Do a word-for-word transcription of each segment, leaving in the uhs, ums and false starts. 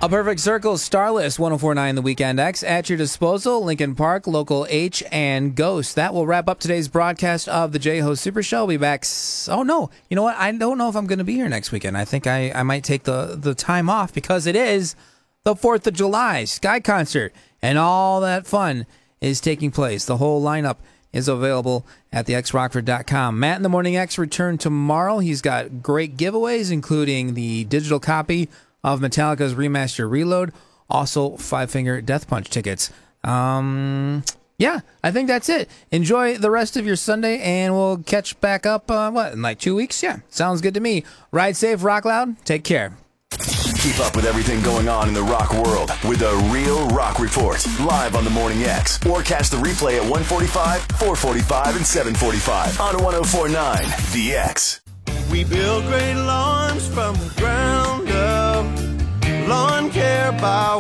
A Perfect Circle, Starless, one oh four point nine The Weekend X, at your disposal, Lincoln Park, Local H, and Ghost. That will wrap up today's broadcast of the J-Ho Super Show. I'll be back. S- oh, no. You know what? I don't know if I'm going to be here next weekend. I think I, I might take the, the time off because it is the fourth of July Sky Concert, and all that fun is taking place. The whole lineup is available at the x rockford dot com. Matt in the Morning X return tomorrow. He's got great giveaways, including the digital copy of Metallica's Remaster Reload, also Five Finger Death Punch tickets. Um, yeah, I think that's it. Enjoy the rest of your Sunday, and we'll catch back up, uh, what, in like two weeks? Yeah, sounds good to me. Ride safe, rock loud, take care. Keep up with everything going on in the rock world with a Real Rock Report, live on the Morning X, or catch the replay at one forty-five, four forty-five, and seven forty-five on one oh four point nine The X. We build great lawns from the ground up. Lawn Care by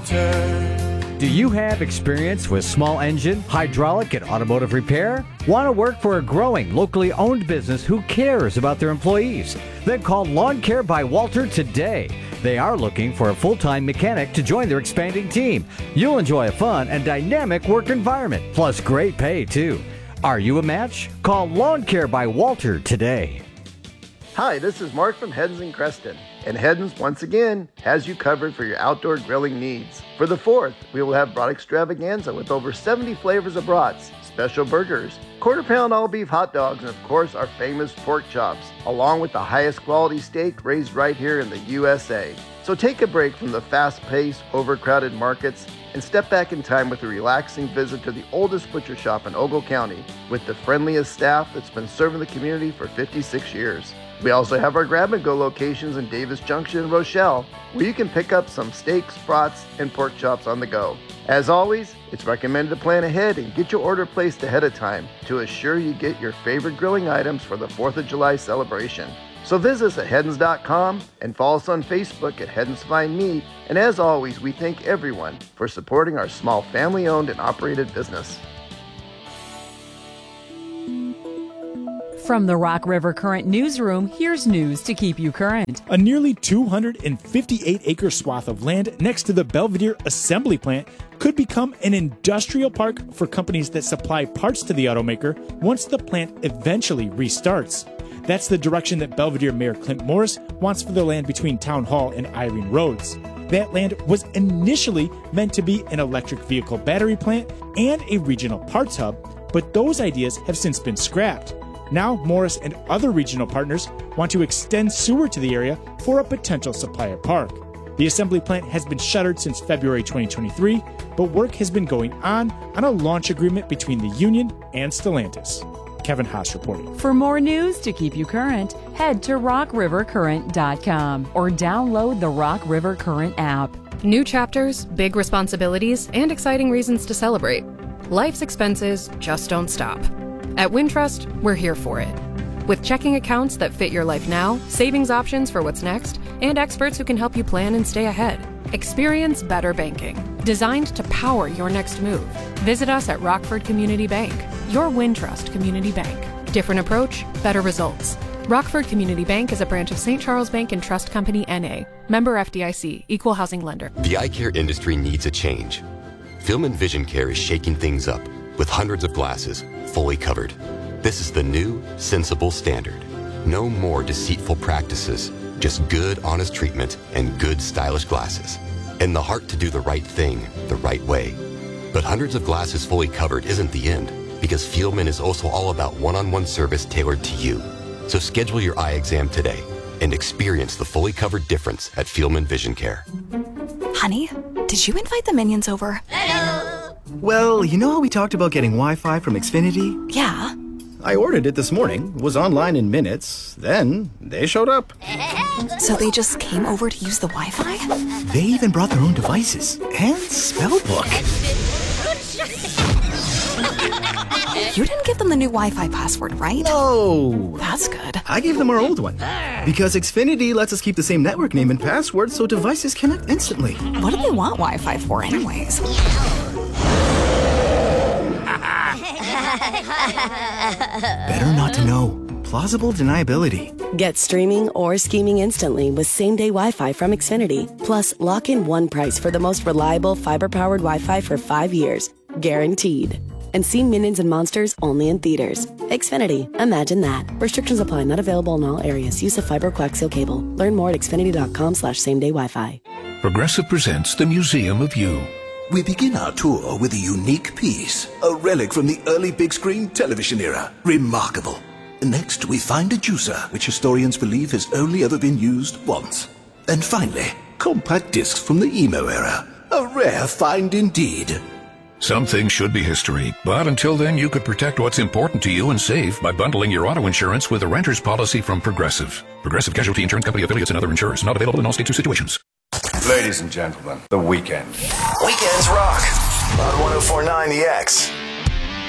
Walter. Do you have experience with small engine, hydraulic, and automotive repair? Want to work for a growing, locally owned business who cares about their employees? Then call Lawn Care by Walter today. They are looking for a full-time mechanic to join their expanding team. You'll enjoy a fun and dynamic work environment, plus great pay, too. Are you a match? Call Lawn Care by Walter today. Hi, this is Mark from Heddens and Creston. And Heddens, once again, has you covered for your outdoor grilling needs. For the fourth, we will have brat extravaganza with over seventy flavors of brats, special burgers, quarter pound all beef hot dogs, and of course our famous pork chops, along with the highest quality steak raised right here in the U S A. So take a break from the fast-paced, overcrowded markets and step back in time with a relaxing visit to the oldest butcher shop in Ogle County with the friendliest staff that's been serving the community for fifty-six years. We also have our grab-and-go locations in Davis Junction and Rochelle, where you can pick up some steaks, brats, and pork chops on the go. As always, it's recommended to plan ahead and get your order placed ahead of time to assure you get your favorite grilling items for the fourth of July celebration. So visit us at heddens dot com and follow us on Facebook at Heddens Fine Meat. And as always, we thank everyone for supporting our small family-owned and operated business. From the Rock River Current Newsroom, here's news to keep you current. A nearly two hundred fifty-eight acre swath of land next to the Belvedere Assembly Plant could become an industrial park for companies that supply parts to the automaker once the plant eventually restarts. That's the direction that Belvedere Mayor Clint Morris wants for the land between Town Hall and Irene Roads. That land was initially meant to be an electric vehicle battery plant and a regional parts hub, but those ideas have since been scrapped. Now, Morris and other regional partners want to extend sewer to the area for a potential supplier park. The assembly plant has been shuttered since February twenty twenty-three, but work has been going on on a launch agreement between the union and Stellantis. Kevin Haas reporting. For more news to keep you current, head to rock river current dot com or download the Rock River Current app. New chapters, big responsibilities, and exciting reasons to celebrate. Life's expenses just don't stop. At Wintrust, we're here for it. With checking accounts that fit your life now, savings options for what's next, and experts who can help you plan and stay ahead. Experience better banking, designed to power your next move. Visit us at Rockford Community Bank, your Wintrust community bank. Different approach, better results. Rockford Community Bank is a branch of Saint Charles Bank and Trust Company, N A Member F D I C, Equal Housing Lender. The eye care industry needs a change. Film and Vision Care is shaking things up with hundreds of glasses fully covered. This is the new, sensible standard. No more deceitful practices, just good, honest treatment and good, stylish glasses. And the heart to do the right thing the right way. But hundreds of glasses fully covered isn't the end, because Fieldman is also all about one-on-one service tailored to you. So schedule your eye exam today and experience the fully covered difference at Fieldman Vision Care. Honey, did you invite the minions over? Hello! Well, you know how we talked about getting Wi-Fi from Xfinity? Yeah. I ordered it this morning, was online in minutes, then they showed up. So they just came over to use the Wi-Fi? They even brought their own devices and spell book. You didn't give them the new Wi-Fi password, right? No. That's good. I gave them our old one. Because Xfinity lets us keep the same network name and password so devices connect instantly. What do they want Wi-Fi for anyways? Better not to know. plausible deniability. Get streaming or scheming instantly with same-day Wi-Fi from Xfinity. Plus, lock in one price for the most reliable fiber-powered Wi-Fi for five years. Guaranteed. And see Minions and Monsters only in theaters. Xfinity. Imagine that. Restrictions apply. Not available in all areas. Use of fiber coaxial cable. Learn more at xfinity.com slash same-day Wi-Fi. Progressive presents the Museum of You. We begin our tour with a unique piece, a relic from the early big screen television era. Remarkable. Next, we find a juicer, which historians believe has only ever been used once. And finally, compact discs from the emo era. A rare find indeed. Some things should be history, but until then you could protect what's important to you and save by bundling your auto insurance with a renter's policy from Progressive. Progressive Casualty Insurance Company affiliates and other insurers. Not available in all states or situations. Ladies and gentlemen, The Weeknd. Weekends Rock on one oh four point nine The X.